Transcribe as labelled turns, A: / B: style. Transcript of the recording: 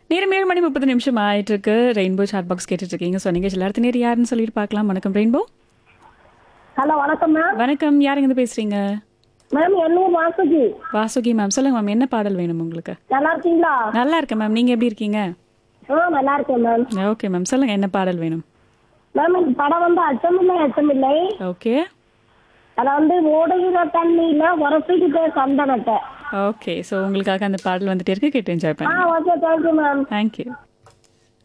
A: நேரம் 7:30 ஆயிட்டிருக்கு. Rainbow chat box கேட்டுட்ருக்கீங்க. ஸோ நிகழ்ச்சியில் அடுத்த நேரம் யாருன்னு சொல்லிட்டு பார்க்கலாம். வணக்கம் ரெயின்போ.
B: ஹலோ வணக்கம் மேம்.
A: வணக்கம். யார் எங்கேருந்து பேசுறீங்க?
B: மேம் என்னூர் வாசுகி.
A: வாசுகி மேம். சொல்லுங்க மேம், என்ன பாடல் வேணும் உங்களுக்கு?
B: நல்லா இருக்கீங்களா?
A: நல்லா இருக்கேன் மேம். நீங்கள் எப்படி இருக்கீங்க?
B: நல்லா இருக்கேன் மேம்.
A: Okay ma'am. சொல்லுங்க, என்ன பாடல் வேணும்?
B: மேம் இந்த படம் அச்சமில்லை அச்சமில்லை.
A: ஓகே
B: அதில் ஓடுகிற தண்ணியில உரசிக்கிட்டு சந்தனத்தை.
A: ஓகே. ஸோ உங்களுக்காக அந்த பாடல் வந்துட்டே இருக்கு. கேட்டு என்ஜாய் பண்ணுங்க.
B: Okay thank you ma'am.
A: தேங்க்யூ.